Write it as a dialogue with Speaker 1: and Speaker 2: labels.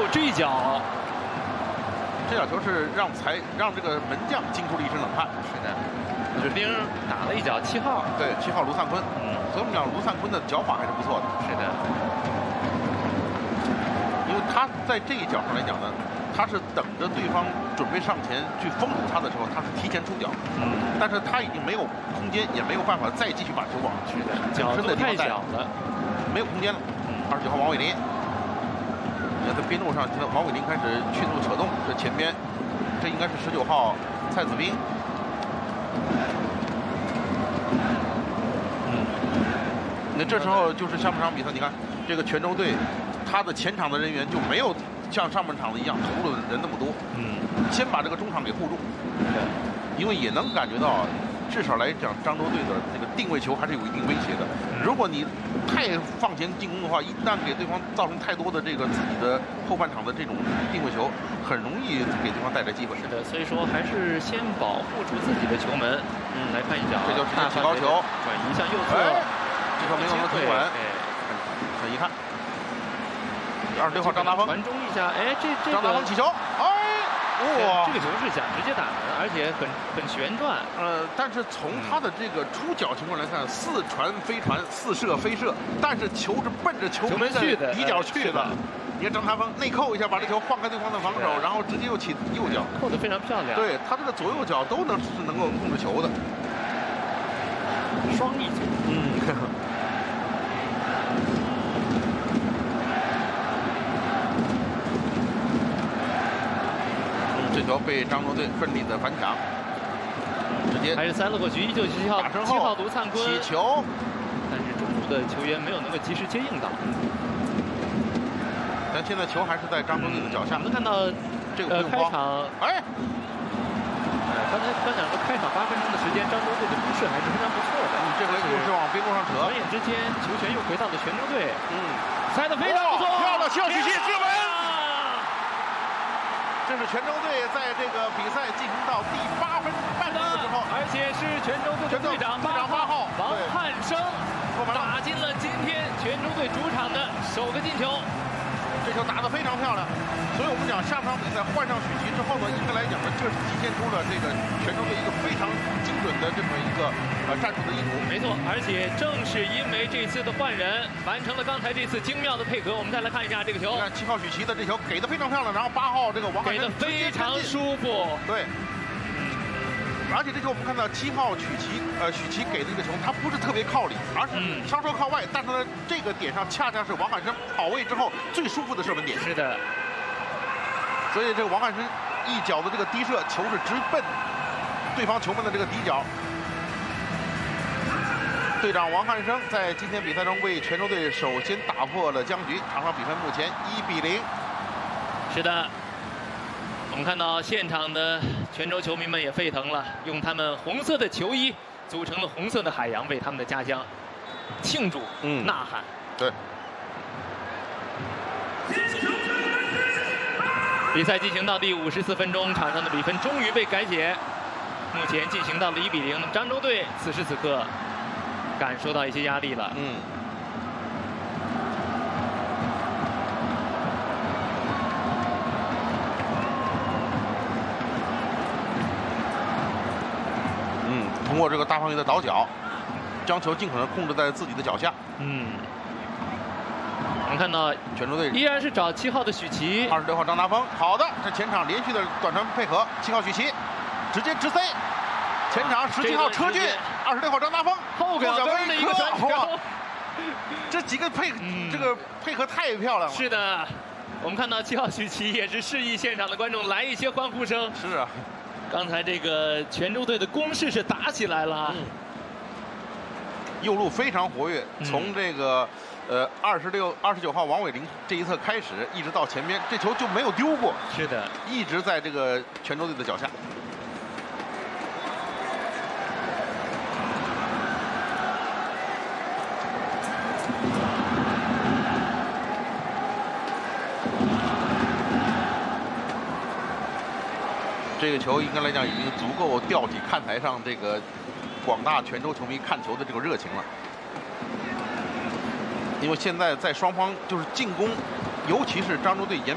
Speaker 1: 这一脚，
Speaker 2: 这脚球是让这个门将惊出了一身冷汗。
Speaker 1: 是的，指定打了一脚7号。
Speaker 2: 对，7号卢灿坤。所以我们讲卢灿坤的脚法还是不错的。
Speaker 1: 是的，
Speaker 2: 因为他在这一脚上来讲呢，他是等着对方准备上前去封堵他的时候，他是提前出脚。但是他已经没有空间，也没有办法再继续把球往
Speaker 1: 脚都太小了，
Speaker 2: 没有空间了。29号王伟林。在边路上，现在王伟林开始迅速扯动，这前边，这应该是19号蔡子斌。那这时候就是下半场比赛，你看这个泉州队，他的前场的人员就没有像上半场的一样投入的人那么多。先把这个中场给护住，因为也能感觉到，至少来讲，漳州队的这个定位球还是有一定威胁的。如果你太放前进攻的话，一旦给对方造成太多的这个自己的后半场的这种定位球，很容易给对方带来机会。
Speaker 1: 是的，所以说还是先保护住自己的球门。来看一脚，
Speaker 2: 这就直接起高球，
Speaker 1: 转移向右侧，
Speaker 2: 这球没有能停稳，很遗憾。26号张达峰
Speaker 1: 传中一下，这
Speaker 2: 张达峰起球，哇，
Speaker 1: 这个球是想直接打门，而且很旋转。
Speaker 2: 但是从他的这个出脚情况来看，4传飞传，4射飞射，但是球是奔着球门的底角去的。你看张达峰内扣一下，把这球晃开对方的防守，然后直接又起右脚，
Speaker 1: 扣得非常漂亮。
Speaker 2: 对他这个左右脚都能够控制球的，
Speaker 1: 双翼球。
Speaker 2: 这球被漳州队顺利的反抢，直接
Speaker 1: 还是塞了过去，依旧是7号卢灿坤
Speaker 2: 起球，
Speaker 1: 但是中路的球员没有能够及时接应到。
Speaker 2: 但现在球还是在漳州队的脚下。
Speaker 1: 我们看到
Speaker 2: 这个
Speaker 1: 开场，刚才讲的开场8分钟的时间，漳州队的攻势还是非常不错的。
Speaker 2: 这回又是往边路上扯，
Speaker 1: 转眼之间球权又回到了泉州队。塞得非常不错，
Speaker 2: 漂亮，7号许昕射门。这是泉州队在这个比赛进行到第8分半钟的时候，
Speaker 1: 而且是泉州队的队长8号王汉生打进了今天泉州队主场的首个进球。
Speaker 2: 这球打得非常漂亮，所以我们讲下半场比赛换上许昕之后呢，应该来讲呢，这是体现出了这个泉州队一个非常精准的这么一个战术的意图。
Speaker 1: 没错，而且正是因为这次的换人，完成了刚才这次精妙的配合。我们再来看一下这个球，
Speaker 2: 你看7号许昕的这球给得非常漂亮，然后8号这个王汉生
Speaker 1: 给得非常舒服。
Speaker 2: 对。而且这球我们看到7号许昕给的这个球，他不是特别靠里，而是稍稍靠外，但是呢，这个点上恰恰是王汉生跑位之后最舒服的射门点。
Speaker 1: 是的，
Speaker 2: 所以这个王汉生一脚的这个低射，球是直奔对方球门的这个底角。队长王汉生在今天比赛中为泉州队首先打破了僵局，场上比分目前1-0。
Speaker 1: 是的。我们看到现场的泉州球迷们也沸腾了，用他们红色的球衣组成了红色的海洋，为他们的家乡庆祝、呐喊。
Speaker 2: 对。
Speaker 1: 比赛进行到第54分钟，场上的比分终于被改写，目前进行到了1-0。那么漳州队此时此刻感受到一些压力了。
Speaker 2: 通过这个大范围的倒脚，将球尽可能控制在自己的脚下。
Speaker 1: 我们看到
Speaker 2: 泉州队
Speaker 1: 依然是找7号的许琪
Speaker 2: ，26号张达峰。好的，这前场连续的短传配合，7号许琪直接直塞，前场17号车俊，26号张达峰
Speaker 1: 后脚跟的一个传球，
Speaker 2: 这几个这个配合太漂亮了。
Speaker 1: 是的，我们看到7号许琪也是示意现场的观众来一些欢呼声。
Speaker 2: 是啊。
Speaker 1: 刚才这个泉州队的攻势是打起来了，
Speaker 2: 右路非常活跃，从这个29号王伟林这一侧开始，一直到前边，这球就没有丢过。
Speaker 1: 是的，
Speaker 2: 一直在这个泉州队的脚下。这个球应该来讲已经足够吊起看台上这个广大泉州球迷看球的这个热情了，因为现在在双方就是进攻，尤其是漳州队